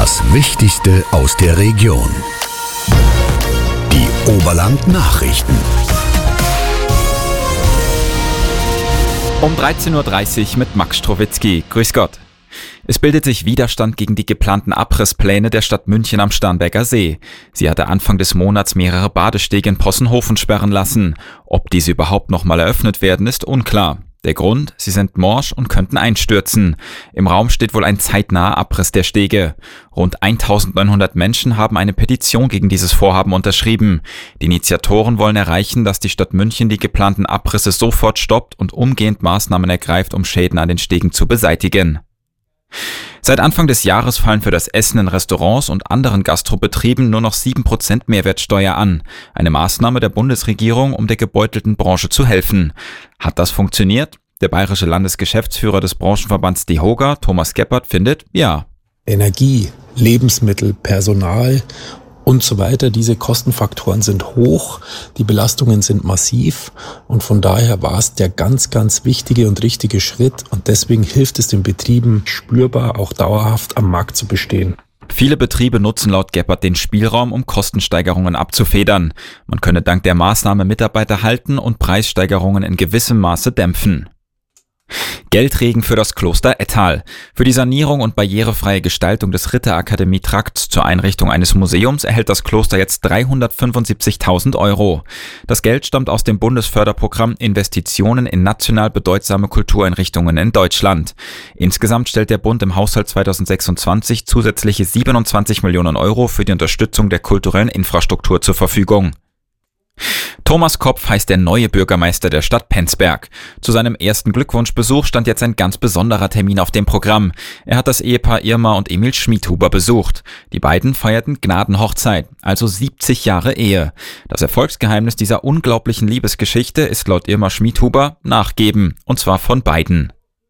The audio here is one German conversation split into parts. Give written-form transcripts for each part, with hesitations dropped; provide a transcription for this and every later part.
Das Wichtigste aus der Region. Die Oberland-Nachrichten. Um 13.30 Uhr mit Max Strowitzki. Grüß Gott. Es bildet sich Widerstand gegen die geplanten Abrisspläne der Stadt München am Starnberger See. Sie hatte Anfang des Monats mehrere Badestege in Possenhofen sperren lassen. Ob diese überhaupt nochmal eröffnet werden, ist unklar. Der Grund, sie sind morsch und könnten einstürzen. Im Raum steht wohl ein zeitnaher Abriss der Stege. Rund 1900 Menschen haben eine Petition gegen dieses Vorhaben unterschrieben. Die Initiatoren wollen erreichen, dass die Stadt München die geplanten Abrisse sofort stoppt und umgehend Maßnahmen ergreift, um Schäden an den Stegen zu beseitigen. Seit Anfang des Jahres fallen für das Essen in Restaurants und anderen Gastrobetrieben nur noch 7% Mehrwertsteuer an. Eine Maßnahme der Bundesregierung, um der gebeutelten Branche zu helfen. Hat das funktioniert? Der bayerische Landesgeschäftsführer des Branchenverbands DEHOGA, Thomas Geppert, findet, ja. Energie, Lebensmittel, Personal und so weiter, diese Kostenfaktoren sind hoch, die Belastungen sind massiv und von daher war es der ganz, ganz wichtige und richtige Schritt und deswegen hilft es den Betrieben spürbar, auch dauerhaft am Markt zu bestehen. Viele Betriebe nutzen laut Geppert den Spielraum, um Kostensteigerungen abzufedern. Man könne dank der Maßnahme Mitarbeiter halten und Preissteigerungen in gewissem Maße dämpfen. Geldregen für das Kloster Ettal. Für die Sanierung und barrierefreie Gestaltung des Ritterakademie-Trakts zur Einrichtung eines Museums erhält das Kloster jetzt 375.000 Euro. Das Geld stammt aus dem Bundesförderprogramm Investitionen in national bedeutsame Kultureinrichtungen in Deutschland. Insgesamt stellt der Bund im Haushalt 2026 zusätzliche 27 Millionen Euro für die Unterstützung der kulturellen Infrastruktur zur Verfügung. Thomas Kopf heißt der neue Bürgermeister der Stadt Penzberg. Zu seinem ersten Glückwunschbesuch stand jetzt ein ganz besonderer Termin auf dem Programm. Er hat das Ehepaar Irma und Emil Schmidhuber besucht. Die beiden feierten Gnadenhochzeit, also 70 Jahre Ehe. Das Erfolgsgeheimnis dieser unglaublichen Liebesgeschichte ist laut Irma Schmidhuber Nachgeben, und zwar von beiden.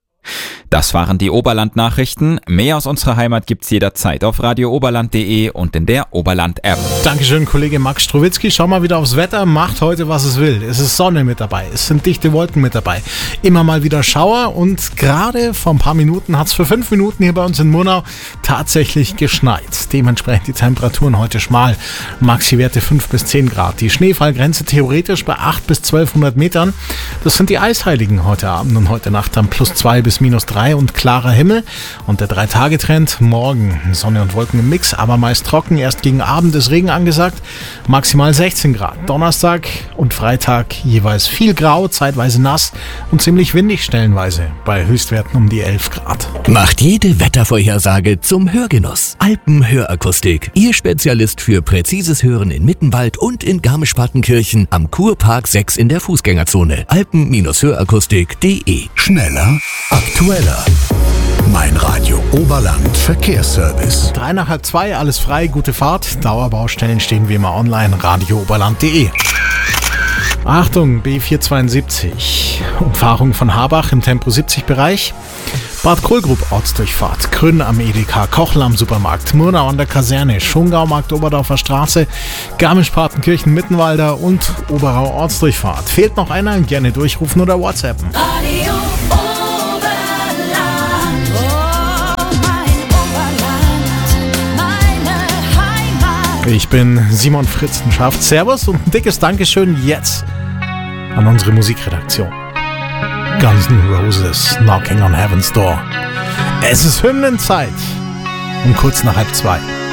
Das waren die Oberland-Nachrichten. Mehr aus unserer Heimat gibt's jederzeit auf radiooberland.de und in der Oberland-App. Dankeschön, Kollege Max Strowitzki. Schau mal wieder aufs Wetter. Macht heute, was es will. Es ist Sonne mit dabei. Es sind dichte Wolken mit dabei. Immer mal wieder Schauer. Und gerade vor ein paar Minuten hat's für 5 Minuten hier bei uns in Murnau tatsächlich geschneit. Dementsprechend die Temperaturen heute schmal. Maxi-Werte 5 bis 10 Grad. Die Schneefallgrenze theoretisch bei 8 bis 1200 Metern. Das sind die Eisheiligen heute Abend und heute Nacht dann +2 bis -3 und klarer Himmel. Und der 3-Tage-Trend morgen. Sonne und Wolken im Mix, aber meist trocken. Erst gegen Abend ist Regen angesagt. Maximal 16 Grad. Donnerstag und Freitag jeweils viel grau, zeitweise nass und ziemlich windig stellenweise. Bei Höchstwerten um die 11 Grad. Macht jede Wettervorhersage zum Hörgenuss. Alpenhörakustik. Ihr Spezialist für präzises Hören in Mittenwald und in Garmisch-Partenkirchen am Kurpark 6 in der Fußgängerzone. Alpen-Hörakustik.de. Schneller, aktueller. Mein Radio Oberland Verkehrsservice. 3:30, alles frei, gute Fahrt. Dauerbaustellen stehen wie immer online, radiooberland.de. Achtung, B472. Umfahrung von Habach im Tempo 70-Bereich. Bad Kohlgrub Ortsdurchfahrt, Grün am Edeka, Kochel am Supermarkt, Murnau an der Kaserne, Schongau Markt Oberdorfer Straße, Garmisch-Partenkirchen Mittenwalder und Oberau Ortsdurchfahrt. Fehlt noch einer? Gerne durchrufen oder WhatsAppen. Radio Oberland, oh mein Oberland, meine Heimat. Ich bin Simon Fritzenschaft. Servus und ein dickes Dankeschön jetzt an unsere Musikredaktion. Guns N' Roses, Knocking on Heaven's Door. Es ist Hymnenzeit. Um kurz nach 1:30.